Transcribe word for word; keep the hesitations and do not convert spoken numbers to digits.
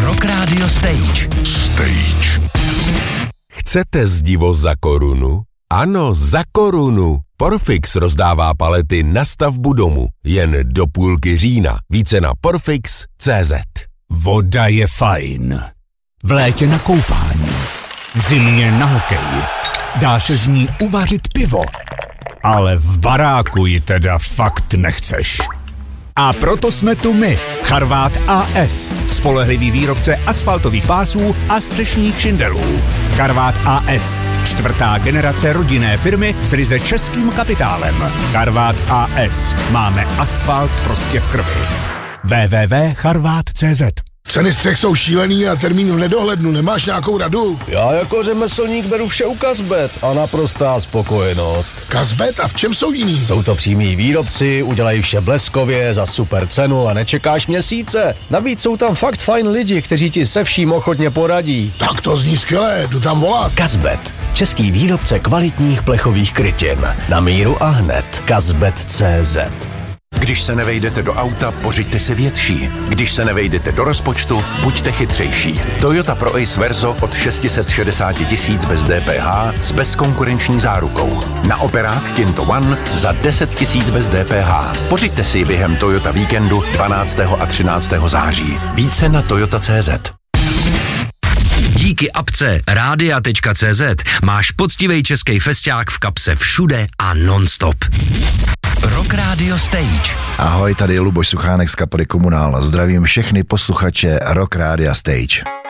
Rock Radio Stage. Stage. Chcete zdivo za korunu? Ano, za korunu. Porfix rozdává palety na stavbu domu. Jen do půlky října. Více na porfix tečka cé zet. Voda je fajn. V létě na koupání. V zimě na hokej. Dá se z ní uvařit pivo. Ale v baráku ji teda fakt nechceš. A proto jsme tu my, Charvát á es, spolehlivý výrobce asfaltových pásů a střešních šindelů. Charvát á es, čtvrtá generace rodinné firmy s ryze českým kapitálem. Charvát á es, máme asfalt prostě v krvi. w w w tečka charvát tečka cé zet. Ceny střech jsou šílený a termín v nedohlednu. Nemáš nějakou radu? Já jako řemeslník beru vše u Kazbet a naprostá spokojenost. Kazbet? A v čem jsou jiný? Jsou to přímí výrobci, udělají vše bleskově, za super cenu a nečekáš měsíce. Navíc jsou tam fakt fajn lidi, kteří ti se vším ochotně poradí. Tak to zní skvěle, jdu tam volat. Kazbet, český výrobce kvalitních plechových krytin. Na míru a hned. Kazbet tečka cé zet. Když se nevejdete do auta, pořiďte si větší. Když se nevejdete do rozpočtu, buďte chytřejší. Toyota Pro Ace Verso od šest set šedesát tisíc bez D P H s bezkonkurenční zárukou. Na operák Kinto One za deset tisíc bez D P H. Pořiďte si během Toyota Víkendu dvanáctého a třináctého září. Více na toyota tečka cé zet. Díky apce rádia tečka cé zet máš poctivý český festiák v kapse všude a non-stop. Rock Radio Stage. Ahoj, tady je Luboš Suchánek z kapely Komunál. Zdravím všechny posluchače Rock Radio Stage.